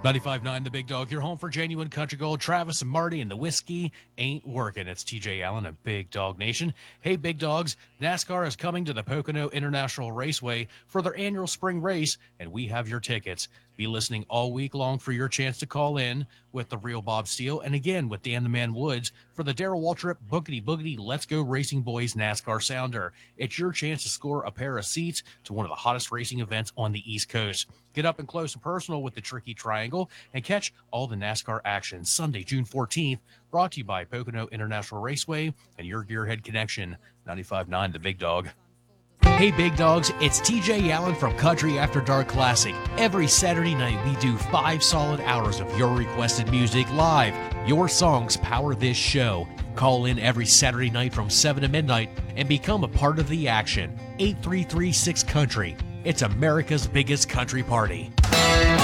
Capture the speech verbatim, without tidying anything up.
ninety-five point nine The Big Dog, your home for genuine country gold. Travis and Marty, and the whiskey ain't working. It's T J Allen of Big Dog Nation. Hey, Big Dogs, NASCAR is coming to the Pocono International Raceway for their annual spring race, and we have your tickets. Be listening all week long for your chance to call in with the real Bob Steele, and again with Dan the Man Woods for the Darrell Waltrip Boogity Boogity Let's Go Racing Boys NASCAR Sounder. It's your chance to score a pair of seats to one of the hottest racing events on the East Coast. Get up and close and personal with the Tricky Triangle and catch all the NASCAR action Sunday, June fourteenth, brought to you by Pocono International Raceway and your Gearhead Connection, ninety-five point nine The Big Dog. Hey, Big Dogs, it's T J Allen from Country After Dark Classic. Every Saturday night, we do five solid hours of your requested music live. Your songs power this show. Call in every Saturday night from seven to midnight and become a part of the action. eight three three six Country. It's America's biggest country party.